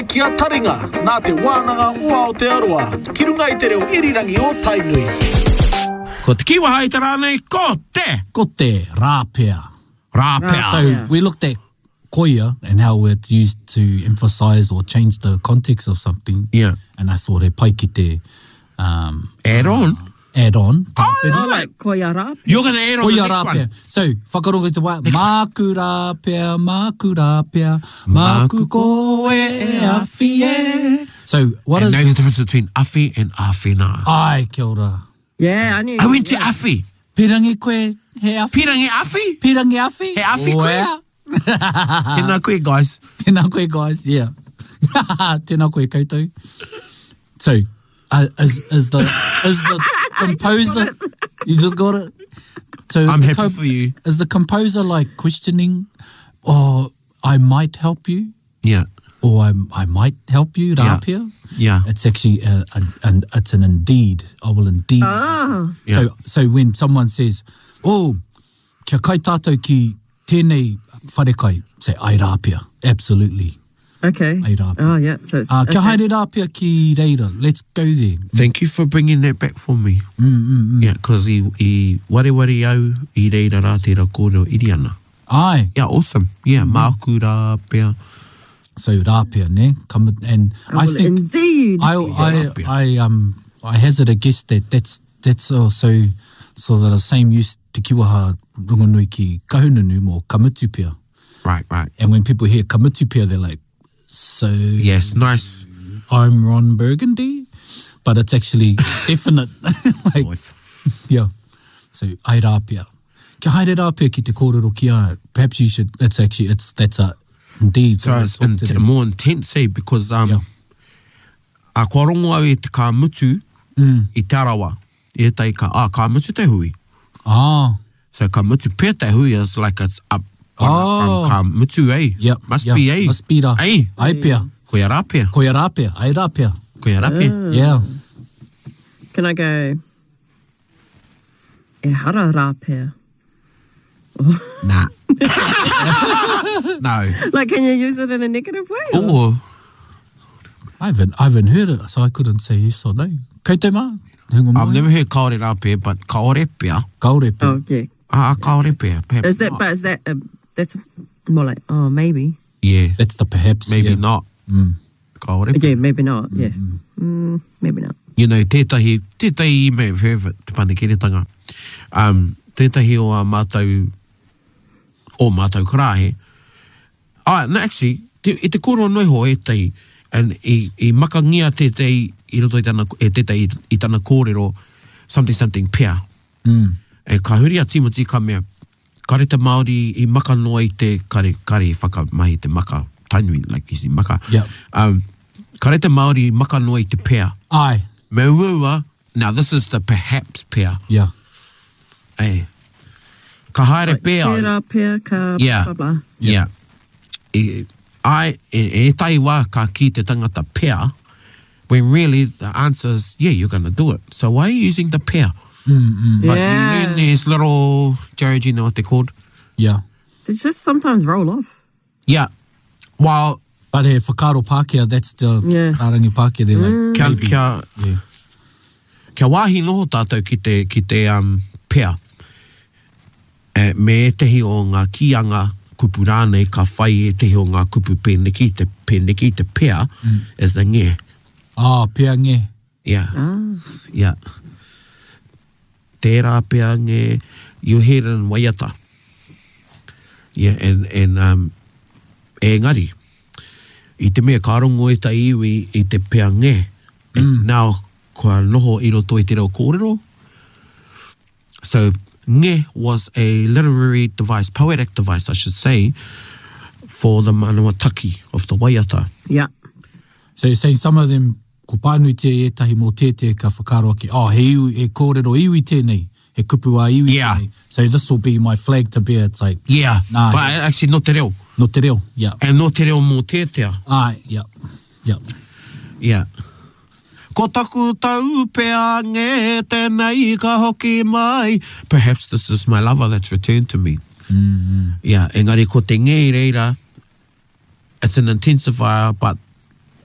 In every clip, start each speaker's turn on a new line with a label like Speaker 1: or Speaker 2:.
Speaker 1: Kia taringa, nā te wānanga ua o te aroa, ki runga I te reo irirangi o Tainui.
Speaker 2: Ko te kiwa hai te rānei, ko te rāpea.
Speaker 3: Rāpea.
Speaker 4: So we looked at koia and how it's used to emphasize or change the context of something.
Speaker 2: Yeah.
Speaker 4: And I thought pai ki te
Speaker 2: Add on.
Speaker 3: Oh, like koia rāpea.
Speaker 2: You're going to add on
Speaker 4: Koia
Speaker 2: the next
Speaker 4: rāpea.
Speaker 2: one.
Speaker 4: So, whakarongo te wā, māku rāpea, māku koe e awhi e. So, what
Speaker 2: And
Speaker 4: is...
Speaker 2: know the difference between awhi and awhina.
Speaker 4: Ai, kia ora.
Speaker 3: Yeah, I knew.
Speaker 2: I went to awhi.
Speaker 4: Pirangi koe he awhi.
Speaker 2: Pirangi awhi?
Speaker 4: Pirangi awhi.
Speaker 2: He awhi koe?
Speaker 4: Wow.
Speaker 2: Tēnā koe, guys.
Speaker 4: Tēnā koe, guys, yeah. Tēnā koe koutou. So, is the composer... You just got it? So
Speaker 2: I'm happy for you.
Speaker 4: Is the composer like questioning, oh, I might help you?
Speaker 2: Yeah.
Speaker 4: Or I might help you, rāpea?
Speaker 2: Yeah.
Speaker 4: It's actually, it's an indeed. I will indeed.
Speaker 3: Ah.
Speaker 2: Yeah.
Speaker 4: So when someone says, oh, kia kai tātou ki tēnei wharekai, say, ai rāpea. Absolutely.
Speaker 3: Okay.
Speaker 4: Ai rāpea.
Speaker 3: Oh, yeah. So it's...
Speaker 4: Kia
Speaker 3: okay.
Speaker 4: haere rāpea ki reira. Let's go there.
Speaker 2: Thank you for bringing that back for me. Yeah, because I wareware au I reira rā tērā kōrero iri ana.
Speaker 4: Ai.
Speaker 2: Yeah, awesome. Yeah, māku rāpea.
Speaker 4: So rāpea, ne? And I
Speaker 3: will
Speaker 4: think...
Speaker 3: Indeed.
Speaker 4: I hazard a guess that's also sort of the same use te kiwaha rongonui ki kahununu mō kamutupia.
Speaker 2: Right.
Speaker 4: And when people hear kamutupia, they're like, so...
Speaker 2: Yes, nice.
Speaker 4: I'm Ron Burgundy, but it's actually definite. Like, yeah. So, ai rāpea. Kia haere rāpea ki te kōrero ki a. Perhaps you should, that's a, indeed.
Speaker 2: So it's more intense, because a kua rongo au e te kā mutu I te arawa. E tai ka mutu te hui.
Speaker 4: Ah.
Speaker 2: So ka mutu pēr te hui is like it's up from ka mutu,
Speaker 4: Yep.
Speaker 2: Must be,
Speaker 4: Must be ra. Ai pea.
Speaker 2: Koia rāpea.
Speaker 4: Koia rāpea. Ai rāpea.
Speaker 2: Koia rāpea.
Speaker 4: Yeah.
Speaker 3: Can I go... E hara rāpea.
Speaker 2: Nah. No.
Speaker 3: Like, can you use it in a negative way?
Speaker 2: Or...
Speaker 4: I haven't heard it, so I couldn't say yes or no. Koutou mā?
Speaker 2: I've never heard kaore rāpea, but kaore pea.
Speaker 4: Kaore pea.
Speaker 3: Oh, yeah.
Speaker 2: Kaore pea. Perhaps
Speaker 3: Is that,
Speaker 2: not.
Speaker 3: but is that, that's more like, oh, maybe.
Speaker 2: Yeah.
Speaker 4: That's the perhaps.
Speaker 2: Maybe
Speaker 4: yeah.
Speaker 2: not. Kaore pea.
Speaker 3: Yeah, maybe not, yeah. Maybe not.
Speaker 2: You know, tētahi, you may have heard of it, te panekeretanga. Tētahi o a mātou, karahe. No, actually, I te koro noi ho e tei, and I makangia tētei, I roto I tana kōrero, something pea. E ka huri a Timothy ka mea, kare te Māori I maka noa I te kare whakamahi te maka tainui, like isi maka.
Speaker 4: Yeah.
Speaker 2: Kare te Māori I maka noa I te pea.
Speaker 4: Ai.
Speaker 2: Me rua, now this is the perhaps pea.
Speaker 4: Yeah.
Speaker 2: Hey. Ka haere pea.
Speaker 3: Te rāpea, ka
Speaker 2: Yeah.
Speaker 3: blah, blah.
Speaker 2: Yeah. E tai wā ka ki te tangata pea, when really the answer is, yeah, you're going to do it. So why are you using the pea? But you learn these little, Jared, you know what they're called?
Speaker 4: Yeah.
Speaker 3: They just sometimes roll off.
Speaker 2: Yeah. While...
Speaker 4: But he whakaro Pākehā, that's the Arangi Pākehā, they're like,
Speaker 2: kia wāhi noho tātou ki te pea. Me tehi o ngā kianga kupu rānei ka whai e tehi o ngā kupu pēneki, te pea is the nge.
Speaker 4: pea nge.
Speaker 2: Yeah. Yeah. Tērā pea nge, you hear it in Waiata. Yeah, and engari. I te mea kārongo e ta iwi I te pea nge. Now, kua noho I roto I te reo kōrero. So, nge was a literary device, poetic device, I should say, for the Manawataki of the Waiata.
Speaker 3: Yeah.
Speaker 4: So you're saying some of them, ko pānui te etahi mō tēte ka whakaro ake, he kōrero iwi tēnei, he kupu a iwi tēnei. So this will be my flag to bear. It's like,
Speaker 2: yeah,
Speaker 4: nah,
Speaker 2: but actually no te reo.
Speaker 4: No te reo, yeah.
Speaker 2: And no te reo mō tētea.
Speaker 4: Yeah.
Speaker 2: Yeah. Ko taku tau pea nge tēnei ka hoki mai. Perhaps this is my lover that's returned to me. Yeah, engari ko te nge reira, it's an intensifier, but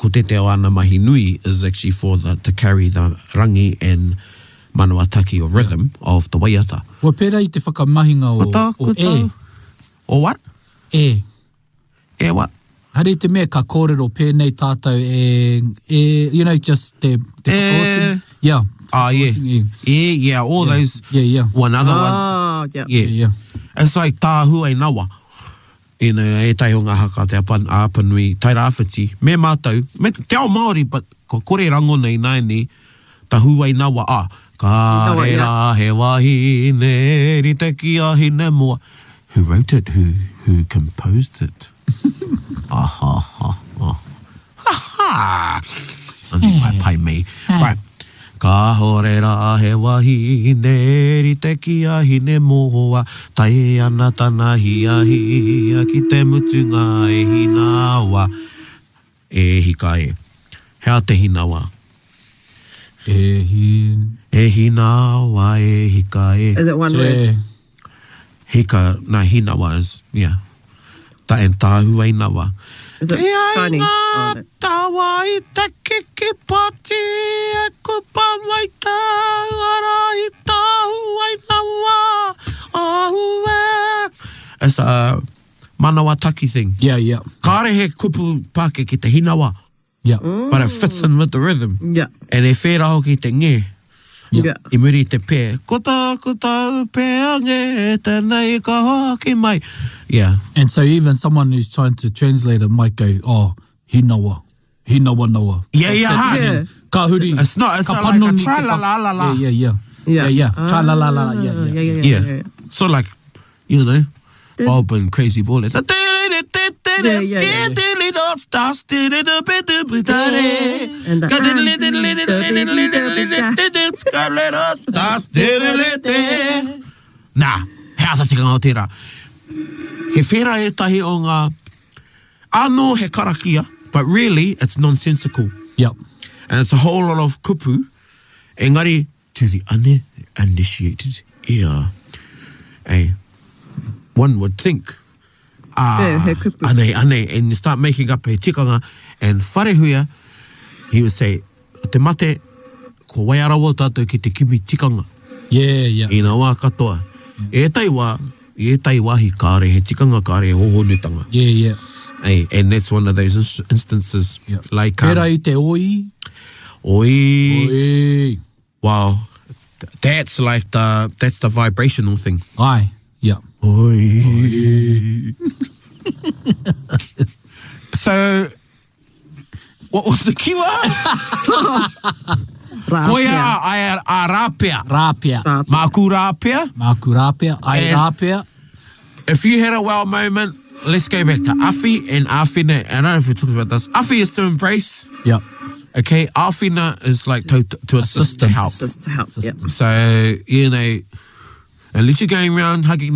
Speaker 2: ko te te o ana mahi nui is actually to carry the rangi and manawataki or rhythm of the waiata.
Speaker 4: Wa pērā i te whakamahinga o e.
Speaker 2: O what?
Speaker 4: E.
Speaker 2: E what?
Speaker 4: Hare te mea ka kōrero pēnei tātou you know, just te whakaoting. Yeah.
Speaker 2: Yeah, all those.
Speaker 4: Yeah.
Speaker 2: One other one.
Speaker 3: Oh, yeah.
Speaker 2: Yeah. It's like tāhui nawa. You know, e tai o ngā haka te apanui, tai rāwhiti. Me mātou, te ao Māori, but ko kore rango nei ni, ta huai nawa, ka re rā he wahi, ne ri te ki ahi ne moa. Who wrote it? Who composed it? Mai pai me. Right. Ka hore rā he wahi, ne ri te ki ahi ne moa, tai ana tana hia ki te mutunga e hinawa. E hika e. Hea te hinawa.
Speaker 4: E
Speaker 2: hinawa e hika e.
Speaker 3: Is it one word?
Speaker 2: Hika, hinawa is, yeah. Ta en tāhu e nawa.
Speaker 3: Is it shiny? Oh, no.
Speaker 2: Tawa i te kiki pati e kupa mai tā ara i tāhu ai nawa ahu e. It's a manawataki thing.
Speaker 4: Yeah.
Speaker 2: Kāre he kupu pāke ki te hinawa.
Speaker 4: Yeah.
Speaker 2: But it fits in with the rhythm.
Speaker 3: Yeah.
Speaker 2: And e whēraho ki te nge.
Speaker 3: Yeah.
Speaker 2: I muri te pē. Kota pē nge tēnei ka hoki mai. Yeah.
Speaker 4: And so even someone who's trying to translate it might go, hinawa noa.
Speaker 2: Yeah.
Speaker 4: Ka huri.
Speaker 2: It's not, it's
Speaker 4: ka
Speaker 2: like a
Speaker 4: panoni
Speaker 2: tra-la-la-la-la.
Speaker 4: Yeah. Tra-la-la-la-la.
Speaker 3: Yeah.
Speaker 2: So like, you know, Bob and Crazy Ballers. Nah, how's a tika o tērā? He whera e tahi o ngā anō he karakia, but really it's nonsensical.
Speaker 4: Yep.
Speaker 2: And it's a whole lot of kupu. Engari, to the uninitiated ear, one would think,
Speaker 3: he kupu.
Speaker 2: ane, and you start making up a tikanga, and wharehuia, he would say, te mate, ko waiarawa tātou ki te kimi tikanga.
Speaker 4: Yeah.
Speaker 2: I nā wā katoa. E tai wahi kāre, he tikanga kāre, hohonutanga.
Speaker 4: Yeah.
Speaker 2: And that's one of those instances.
Speaker 4: Yep.
Speaker 2: Like,
Speaker 4: Pērā i te oi.
Speaker 2: Oi. Wow. That's like that's the vibrational thing.
Speaker 4: Ai. Yeah.
Speaker 2: Oi. So, what was the keyword? Koia ai a rāpea.
Speaker 4: Rāpea.
Speaker 2: Māku rāpea.
Speaker 4: Māku rāpea. Ai
Speaker 2: And-
Speaker 4: rāpea.
Speaker 2: If you had a wow moment, let's go back to Awhi and Awhina. I don't know if we talked about this. Awhi is to embrace.
Speaker 4: Yep.
Speaker 2: Okay. Awhina is like to assist, to help.
Speaker 3: Just to help. Yeah.
Speaker 2: So, you know, at least you're going around hugging